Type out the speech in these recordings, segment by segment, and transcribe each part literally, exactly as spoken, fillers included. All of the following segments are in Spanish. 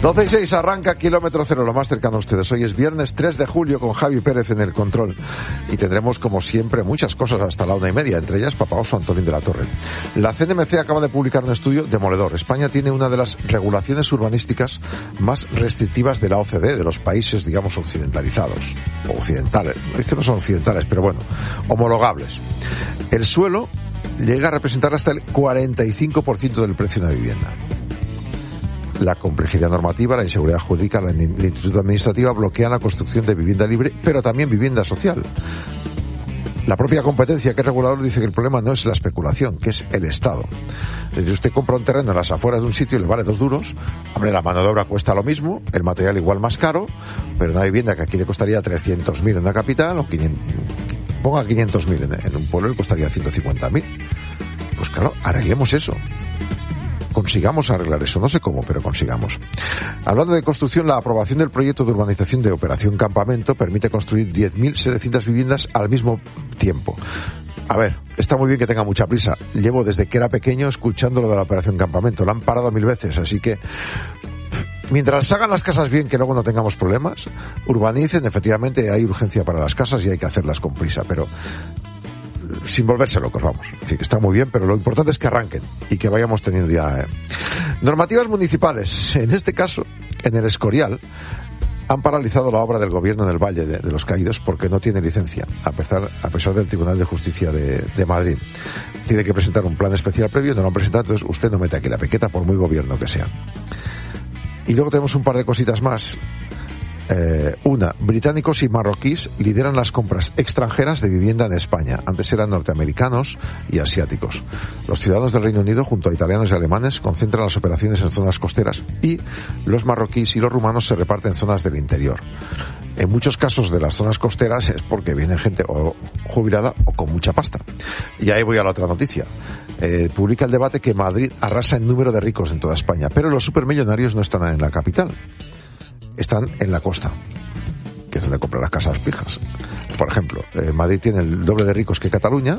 doce y seis arranca Kilómetro Cero, lo más cercano a ustedes. Hoy es viernes tres de julio con Javi Pérez en el control. Y tendremos, como siempre, muchas cosas hasta la una y media, entre ellas Papá Oso Antolín de la Torre. La C N M C acaba de publicar un estudio demoledor. España tiene una de las regulaciones urbanísticas más restrictivas de la O C D E, de los países, digamos, occidentalizados. O occidentales. Es que no son occidentales, pero bueno, homologables. El suelo llega a representar hasta el cuarenta y cinco por ciento del precio de una vivienda. La complejidad normativa, la inseguridad jurídica, la lentitud administrativa bloquean la construcción de vivienda libre, pero también vivienda social. La propia competencia, que es regulador, dice que el problema no es la especulación, que es el Estado. Si usted compra un terreno en las afueras de un sitio y le vale dos duros, hombre, la mano de obra cuesta lo mismo, el material igual más caro, pero una vivienda que aquí le costaría trescientos mil en la capital, o quinientos, ponga quinientos mil en, en un pueblo, le costaría ciento cincuenta mil. Pues claro, arreglemos eso. Consigamos arreglar eso, no sé cómo, pero consigamos. Hablando de construcción, la aprobación del proyecto de urbanización de Operación Campamento permite construir diez mil setecientas viviendas al mismo tiempo. A ver, está muy bien que tenga mucha prisa. Llevo desde que era pequeño escuchando lo de la Operación Campamento. La han parado mil veces, así que mientras hagan las casas bien, que luego no tengamos problemas, urbanicen, efectivamente hay urgencia para las casas y hay que hacerlas con prisa, pero sin volverse locos, vamos. Es decir, que está muy bien, pero lo importante es que arranquen y que vayamos teniendo ya eh. normativas municipales. En este caso, en el Escorial, han paralizado la obra del gobierno en el Valle de, de los Caídos porque no tiene licencia, a pesar, a pesar del Tribunal de Justicia de, de Madrid. Tiene que presentar un plan especial previo, no lo han presentado, entonces usted no mete aquí la pequeta por muy gobierno que sea. Y luego tenemos un par de cositas más. Eh, una, británicos y marroquíes lideran las compras extranjeras de vivienda en España. Antes eran norteamericanos y asiáticos. Los ciudadanos del Reino Unido, junto a italianos y alemanes, concentran las operaciones en zonas costeras y los marroquíes y los rumanos se reparten en zonas del interior. En muchos casos de las zonas costeras es porque viene gente o jubilada o con mucha pasta. Y ahí voy a la otra noticia. Eh, publica el debate que Madrid arrasa en número de ricos en toda España, pero los supermillonarios no están en la capital. Están en la costa, que es donde compran las casas fijas. Por ejemplo, eh, Madrid tiene el doble de ricos que Cataluña,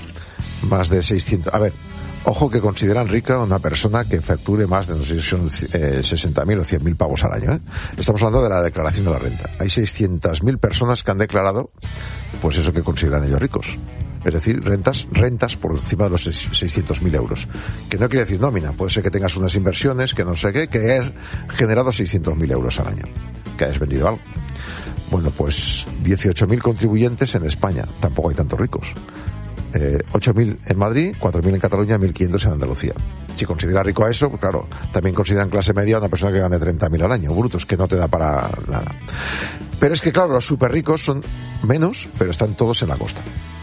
más de seiscientos... A ver, ojo que consideran rica una persona que facture más de, no sé si son eh, sesenta mil o cien mil pavos al año, ¿eh? Estamos hablando de la declaración de la renta. Hay seiscientas mil personas que han declarado, pues eso que consideran ellos ricos. Es decir, rentas rentas por encima de los seiscientos mil euros. Que no quiere decir nómina. Puede ser que tengas unas inversiones, que no sé qué, que hayas generado seiscientos mil euros al año. Que hayas vendido algo. Bueno, pues dieciocho mil contribuyentes en España. Tampoco hay tantos ricos. Eh, ocho mil en Madrid, cuatro mil en Cataluña, mil quinientos en Andalucía. Si considera rico a eso, pues claro, también consideran clase media a una persona que gane treinta mil al año, brutos, que no te da para nada. Pero es que claro, los súper ricos son menos, pero están todos en la costa.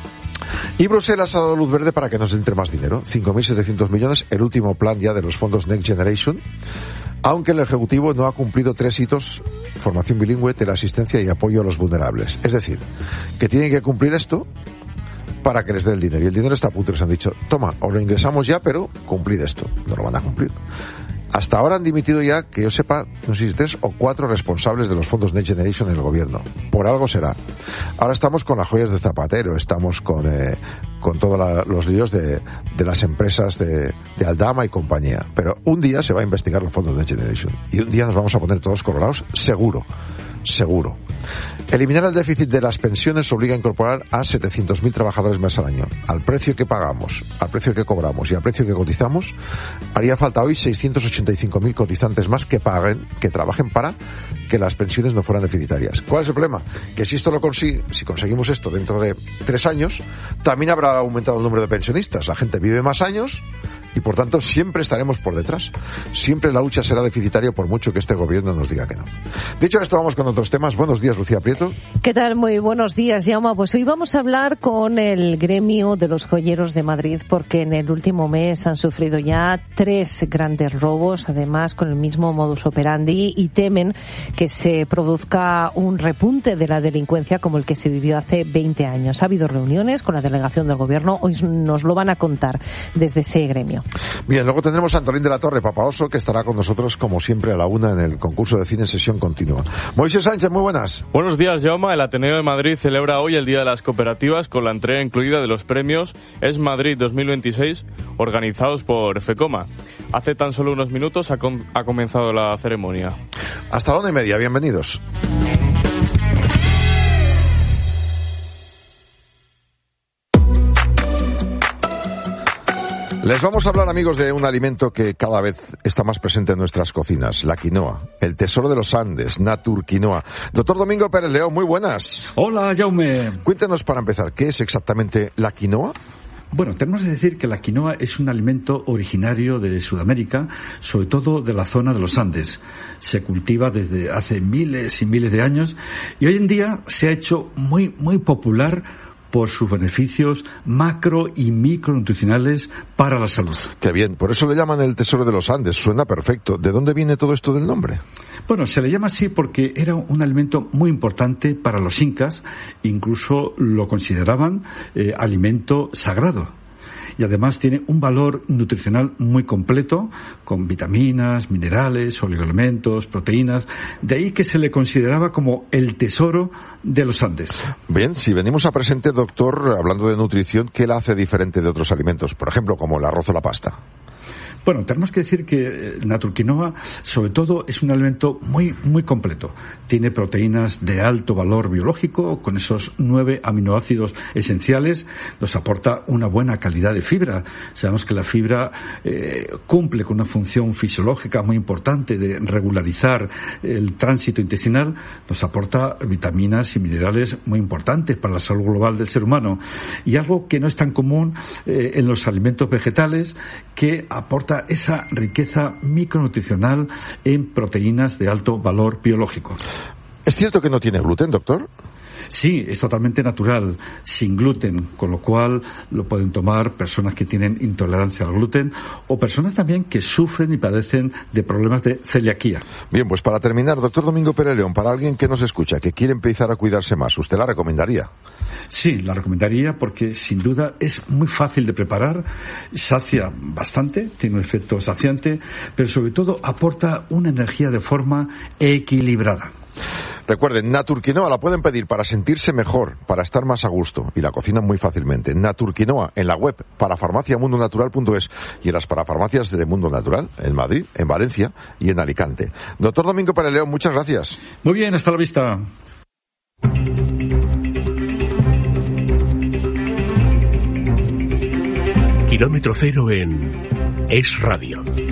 Y Bruselas ha dado luz verde para que nos entre más dinero, cinco mil setecientos millones, el último plan ya de los fondos Next Generation, aunque el Ejecutivo no ha cumplido tres hitos: formación bilingüe, teleasistencia y apoyo a los vulnerables. Es decir, que tienen que cumplir esto para que les dé el dinero. Y el dinero está a punto, les han dicho, toma, os lo ingresamos ya, pero cumplid esto. No lo van a cumplir. Hasta ahora han dimitido ya, que yo sepa, no sé si tres o cuatro responsables de los fondos Next Generation en el gobierno. Por algo será. Ahora estamos con las joyas de Zapatero, estamos con eh, con todos la, los líos de, de las empresas de, de Aldama y compañía. Pero un día se va a investigar los fondos Next Generation. Y un día nos vamos a poner todos colorados, seguro. Seguro. Eliminar el déficit de las pensiones obliga a incorporar a setecientos mil trabajadores más al año. Al precio que pagamos, al precio que cobramos y al precio que cotizamos, haría falta hoy seiscientos ochenta y cinco mil cotizantes más que paguen, que trabajen para que las pensiones no fueran deficitarias. ¿Cuál es el problema? Que si esto lo consigue, si conseguimos esto dentro de tres años, también habrá aumentado el número de pensionistas. La gente vive más años y por tanto siempre estaremos por detrás. Siempre la lucha será deficitaria por mucho que este gobierno nos diga que no. Dicho esto, vamos con otros temas. Buenos días, Lucía Prieto. ¿Qué tal? Muy buenos días, Jaume. Pues hoy vamos a hablar con el gremio de los joyeros de Madrid, porque en el último mes han sufrido ya tres grandes robos, además con el mismo modus operandi, y temen que se produzca un repunte de la delincuencia como el que se vivió hace veinte años. Ha habido reuniones con la delegación del gobierno, hoy nos lo van a contar desde ese gremio. Bien, luego tendremos a Antolín de la Torre, Papa Oso, que estará con nosotros como siempre a la una en el concurso de cine en sesión continua. Moisés Sánchez, muy buenas. Buenos días, Jaume. El Ateneo de Madrid celebra hoy el Día de las Cooperativas con la entrega incluida de los premios Es Madrid dos mil veintiséis organizados por FECOMA. Hace tan solo unos minutos ha, com- ha comenzado la ceremonia. Hasta la una y media, bienvenidos. Les vamos a hablar, amigos, de un alimento que cada vez está más presente en nuestras cocinas, la quinoa, el tesoro de los Andes, Naturquinoa. Doctor Domingo Pérez León, muy buenas. Hola, Jaume. Cuéntenos para empezar, ¿qué es exactamente la quinoa? Bueno, tenemos que decir que la quinoa es un alimento originario de Sudamérica, sobre todo de la zona de los Andes. Se cultiva desde hace miles y miles de años y hoy en día se ha hecho muy, muy popular por sus beneficios macro y micronutricionales para la salud. Qué bien, por eso le llaman el tesoro de los Andes, suena perfecto. ¿De dónde viene todo esto del nombre? Bueno, se le llama así porque era un alimento muy importante para los incas, incluso lo consideraban eh, alimento sagrado. Y además tiene un valor nutricional muy completo, con vitaminas, minerales, oligoelementos, proteínas. De ahí que se le consideraba como el tesoro de los Andes. Bien, si venimos a presente, doctor, hablando de nutrición, ¿qué la hace diferente de otros alimentos? Por ejemplo, como el arroz o la pasta. Bueno, tenemos que decir que Naturquinoa, sobre todo, es un alimento muy, muy completo. Tiene proteínas de alto valor biológico, con esos nueve aminoácidos esenciales. Nos aporta una buena calidad de fibra. Sabemos que la fibra eh, cumple con una función fisiológica muy importante de regularizar el tránsito intestinal. Nos aporta vitaminas y minerales muy importantes para la salud global del ser humano. Y algo que no es tan común eh, en los alimentos vegetales, que aporta esa riqueza micronutricional en proteínas de alto valor biológico. ¿Es cierto que no tiene gluten, doctor? Sí, es totalmente natural, sin gluten, con lo cual lo pueden tomar personas que tienen intolerancia al gluten o personas también que sufren y padecen de problemas de celiaquía. Bien, pues para terminar, doctor Domingo Pérez León, para alguien que nos escucha, que quiere empezar a cuidarse más, ¿usted la recomendaría? Sí, la recomendaría porque sin duda es muy fácil de preparar, sacia bastante, tiene un efecto saciante, pero sobre todo aporta una energía de forma equilibrada. Recuerden, Naturquinoa la pueden pedir para sentirse mejor, para estar más a gusto, y la cocinan muy fácilmente. Naturquinoa en la web parafarmacia mundo natural punto es y en las parafarmacias de Mundo Natural, en Madrid, en Valencia y en Alicante. Doctor Domingo Pérez León, muchas gracias. Muy bien, hasta la vista. Kilómetro cero en Es Radio.